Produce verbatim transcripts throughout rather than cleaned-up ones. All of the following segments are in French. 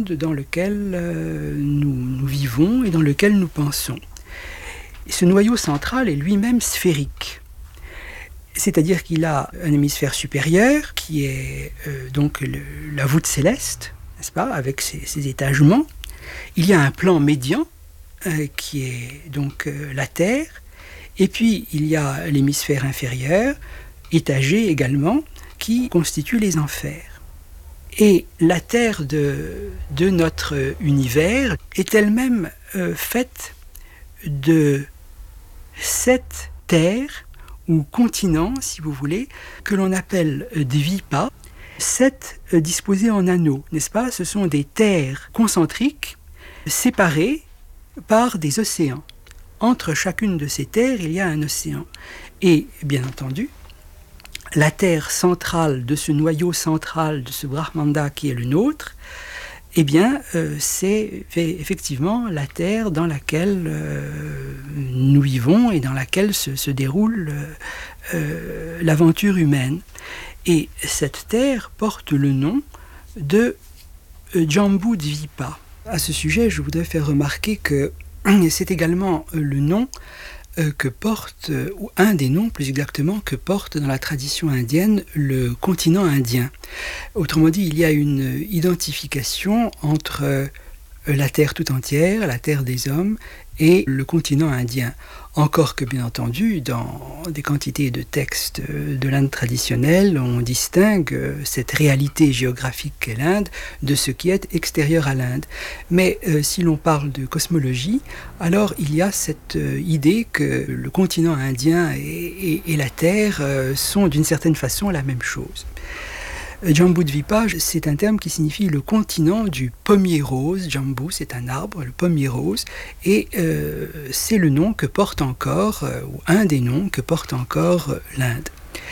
monde dans lequel euh, nous, nous vivons et dans lequel nous pensons. Et ce noyau central est lui-même sphérique. C'est-à-dire qu'il a un hémisphère supérieur qui est euh, donc le, la voûte céleste, n'est-ce pas, avec ses, ses étagements. Il y a un plan médian euh, qui est donc euh, la Terre. Et puis il y a l'hémisphère inférieur, étagé également, qui constitue les enfers. Et la Terre de, de notre univers est elle-même euh, faite de sept terres ou continents, si vous voulez, que l'on appelle Dvipa, sept euh, disposés en anneaux, n'est-ce pas? Ce sont des terres concentriques séparées par des océans. Entre chacune de ces terres, il y a un océan. Et, bien entendu, la terre centrale de ce noyau central, de ce Brahmanda qui est le nôtre, eh bien, euh, c'est effectivement la terre dans laquelle euh, nous vivons et dans laquelle se, se déroule euh, euh, l'aventure humaine. Et cette terre porte le nom de euh, Jambudvipa. À ce sujet, je voudrais faire remarquer que c'est également le nom euh, que porte, euh, ou un des noms plus exactement, que porte dans la tradition indienne le continent indien. Autrement dit, il y a une identification entre euh, la terre tout entière, la terre des hommes, et le continent indien. Encore que, bien entendu, dans des quantités de textes de l'Inde traditionnelle, on distingue cette réalité géographique qu'est l'Inde de ce qui est extérieur à l'Inde. Mais euh, si l'on parle de cosmologie, alors il y a cette euh, idée que le continent indien et, et, et la Terre euh, sont d'une certaine façon la même chose. Jambudvipa, c'est un terme qui signifie le continent du pommier rose. Jambu, c'est un arbre, le pommier rose, et euh, c'est le nom que porte encore, euh, ou un des noms que porte encore euh, l'Inde.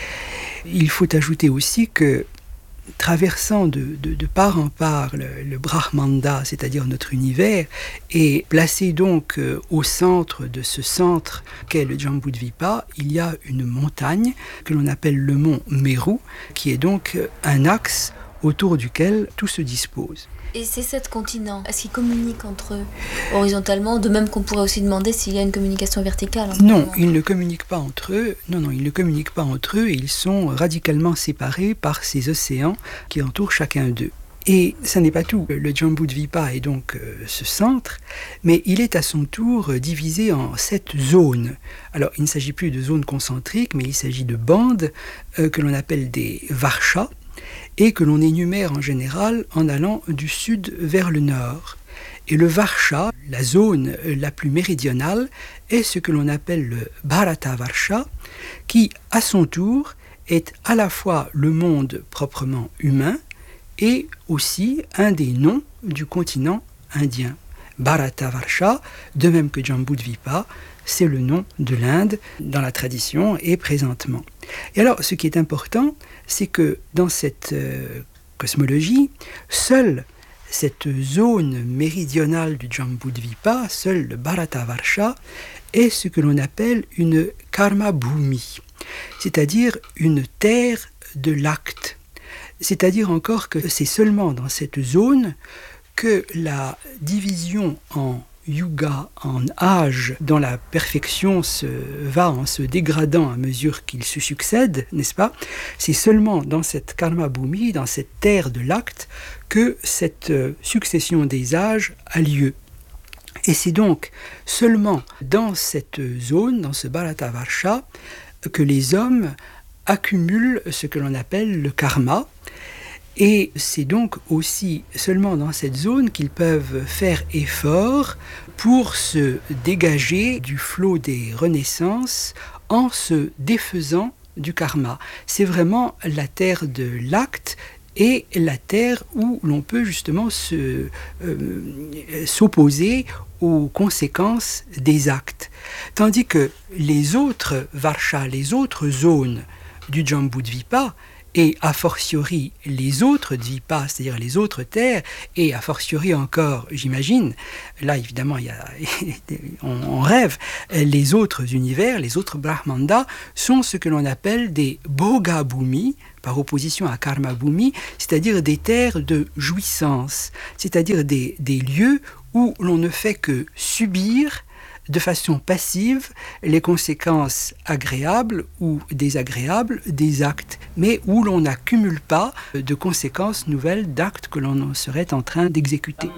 Il faut ajouter aussi que, traversant de, de, de part en part le, le Brahmanda, c'est-à-dire notre univers, et placé donc euh, au centre de ce centre qu'est le Jambudvipa, il y a une montagne que l'on appelle le mont Meru, qui est donc un axe autour duquel tout se dispose. Et ces sept continents, est-ce qu'ils communiquent entre eux horizontalement, de même qu'on pourrait aussi demander s'il y a une communication verticale? Non, ils ne communiquent pas entre eux. Non, non, ils ne communiquent pas entre eux. Ils sont radicalement séparés par ces océans qui entourent chacun d'eux. Et ça n'est pas tout. Le Jambudvipa est donc euh, ce centre, mais il est à son tour divisé en sept zones. Alors, il ne s'agit plus de zones concentriques, mais il s'agit de bandes euh, que l'on appelle des varshas, et que l'on énumère en général en allant du sud vers le nord. Et le Varsha, la zone la plus méridionale, est ce que l'on appelle le Bharata-Varsha, qui, à son tour, est à la fois le monde proprement humain et aussi un des noms du continent indien. Bharata-Varsha, de même que Jambudvipa, c'est le nom de l'Inde dans la tradition et présentement. Et alors, ce qui est important, c'est que dans cette euh, cosmologie, seule cette zone méridionale du Jambudvipa, seul le Bharata-Varsha, est ce que l'on appelle une karma bhumi, c'est-à-dire une terre de l'acte. C'est-à-dire encore que c'est seulement dans cette zone que la division en yuga, en âge, dont la perfection se va en se dégradant à mesure qu'il se succède, n'est-ce pas? C'est seulement dans cette karma bhumi, dans cette terre de l'acte, que cette succession des âges a lieu. Et c'est donc seulement dans cette zone, dans ce Bharata-Varsha, que les hommes accumulent ce que l'on appelle le karma. Et c'est donc aussi seulement dans cette zone qu'ils peuvent faire effort pour se dégager du flot des renaissances en se défaisant du karma. C'est vraiment la terre de l'acte et la terre où l'on peut justement se, euh, s'opposer aux conséquences des actes. Tandis que les autres varshas, les autres zones du Jambudvipa, et a fortiori les autres dvipas, c'est-à-dire les autres terres, et a fortiori encore, j'imagine, là évidemment il y a, on, on rêve, les autres univers, les autres brahmandas, sont ce que l'on appelle des bhoga bhumi, par opposition à Karma Bhumi, c'est-à-dire des terres de jouissance, c'est-à-dire des, des lieux où l'on ne fait que subir de façon passive les conséquences agréables ou désagréables des actes, mais où l'on n'accumule pas de conséquences nouvelles d'actes que l'on serait en train d'exécuter.